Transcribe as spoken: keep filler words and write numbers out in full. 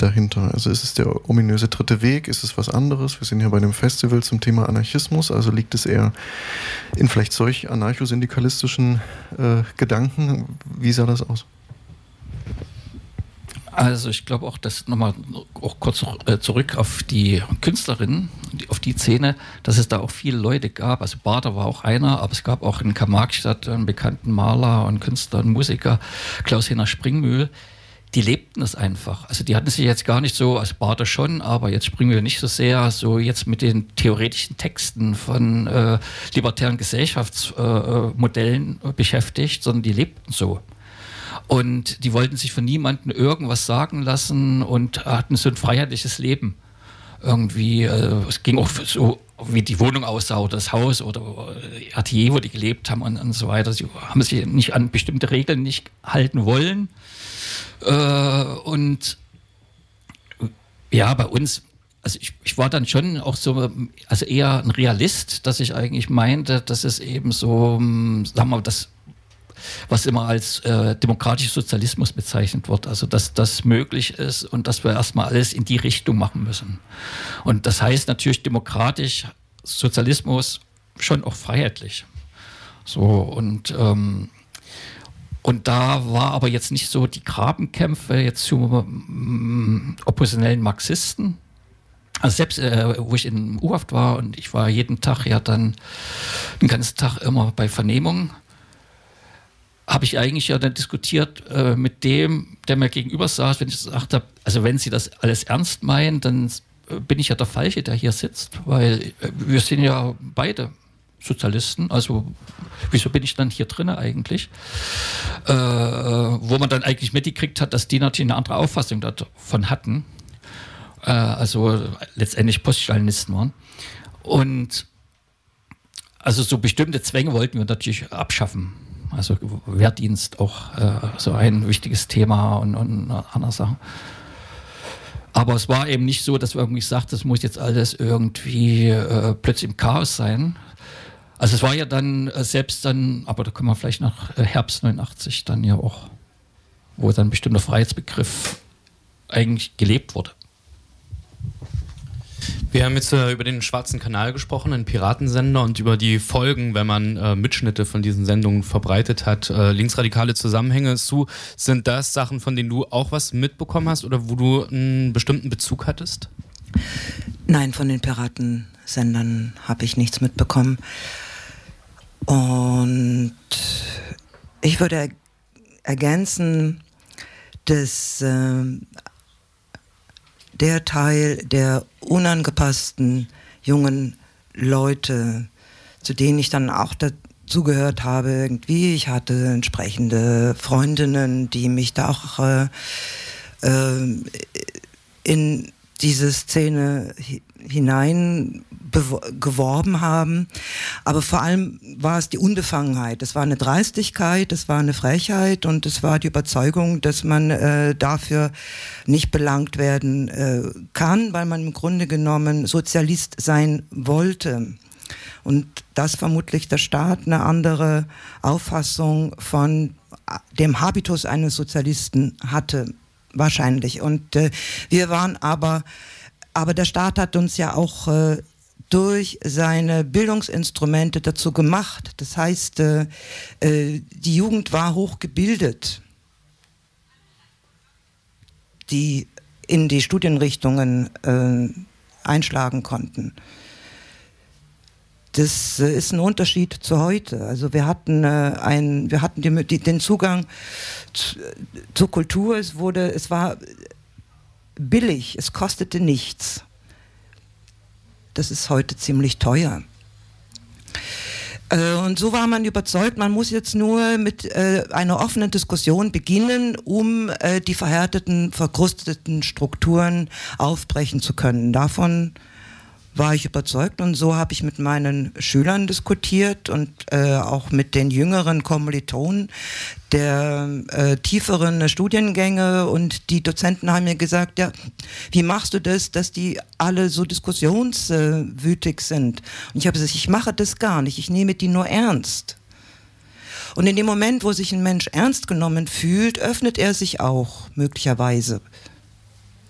dahinter? Also ist es der ominöse dritte Weg? Ist es was anderes? Wir sind ja bei einem Festival zum Thema Anarchismus, also liegt es eher in vielleicht solch anarchosyndikalistischen äh, Gedanken? Wie sah das aus? Also ich glaube auch, dass nochmal auch kurz zurück auf die Künstlerinnen, auf die Szene, dass es da auch viele Leute gab. Also Bader war auch einer, aber es gab auch in Karl-Marx-Stadt einen bekannten Maler und Künstler und Musiker, Klaus-Heiner Springmühl. Die lebten es einfach. Also die hatten sich jetzt gar nicht so, also Bader schon, aber jetzt Springmühl nicht so sehr, so jetzt mit den theoretischen Texten von äh, libertären Gesellschaftsmodellen äh, beschäftigt, sondern die lebten so. Und die wollten sich von niemandem irgendwas sagen lassen und hatten so ein freiheitliches Leben. Irgendwie, äh, es ging auch so, wie die Wohnung aussah oder das Haus oder Atelier, wo die gelebt haben und, und so weiter. Sie haben sich nicht an bestimmte Regeln nicht halten wollen. Äh, und ja, bei uns, also ich, ich war dann schon auch so, also eher ein Realist, dass ich eigentlich meinte, dass es eben so, sagen wir mal, das was immer als äh, demokratischer Sozialismus bezeichnet wird. Also dass das möglich ist und dass wir erstmal alles in die Richtung machen müssen. Und das heißt natürlich demokratisch, Sozialismus schon auch freiheitlich. So und ähm, und da war aber jetzt nicht so die Grabenkämpfe jetzt zu ähm, oppositionellen Marxisten. Also selbst, äh, wo ich in U-Haft war und ich war jeden Tag ja dann den ganzen Tag immer bei Vernehmungen, habe ich eigentlich ja dann diskutiert äh, mit dem, der mir gegenüber saß, wenn ich gesagt habe, also wenn Sie das alles ernst meinen, dann äh, bin ich ja der Falsche, der hier sitzt, weil äh, wir sind ja beide Sozialisten, also wieso bin ich dann hier drin eigentlich? Äh, wo man dann eigentlich mitgekriegt hat, dass die natürlich eine andere Auffassung davon hatten, äh, also letztendlich Poststalinisten waren. Und also so bestimmte Zwänge wollten wir natürlich abschaffen. Also Wehrdienst auch äh, so ein wichtiges Thema und, und andere Sachen. Aber es war eben nicht so, dass wir irgendwie sagten, das muss jetzt alles irgendwie äh, plötzlich im Chaos sein. Also es war ja dann äh, selbst dann, aber da kommen wir vielleicht nach äh, Herbst neunundachtzig dann ja auch, wo dann ein bestimmter Freiheitsbegriff eigentlich gelebt wurde. Wir haben jetzt äh, über den Schwarzen Kanal gesprochen, einen Piratensender, und über die Folgen, wenn man äh, Mitschnitte von diesen Sendungen verbreitet hat. Äh, linksradikale Zusammenhänge, Sue, sind das Sachen, von denen du auch was mitbekommen hast oder wo du einen bestimmten Bezug hattest? Nein, von den Piratensendern habe ich nichts mitbekommen. Und ich würde er- ergänzen, dass äh, der Teil der unangepassten jungen Leute, zu denen ich dann auch dazugehört habe, irgendwie, ich hatte entsprechende Freundinnen, die mich da auch äh, äh, in diese Szene hinein geworben haben. Aber vor allem war es die Unbefangenheit. Es war eine Dreistigkeit, es war eine Frechheit und es war die Überzeugung, dass man äh, dafür nicht belangt werden äh, kann, weil man im Grunde genommen Sozialist sein wollte. Und dass vermutlich der Staat eine andere Auffassung von dem Habitus eines Sozialisten hatte. Wahrscheinlich. Und äh, wir waren aber, aber der Staat hat uns ja auch äh, durch seine Bildungsinstrumente dazu gemacht. Das heißt, äh, äh, die Jugend war hochgebildet, die in die Studienrichtungen äh, einschlagen konnten. Das äh, ist ein Unterschied zu heute. Also wir hatten, äh, ein, wir hatten die, die, den Zugang zu, zur Kultur. Es wurde, es war billig, es kostete nichts. Das ist heute ziemlich teuer. Äh, und so war man überzeugt, man muss jetzt nur mit äh, einer offenen Diskussion beginnen, um äh, die verhärteten, verkrusteten Strukturen aufbrechen zu können. Davon war ich überzeugt und so habe ich mit meinen Schülern diskutiert und äh, auch mit den jüngeren Kommilitonen der äh, tieferen Studiengänge, und die Dozenten haben mir gesagt, ja, wie machst du das, dass die alle so diskussionswütig sind? Und ich habe gesagt, ich mache das gar nicht, ich nehme die nur ernst. Und in dem Moment, wo sich ein Mensch ernst genommen fühlt, öffnet er sich auch möglicherweise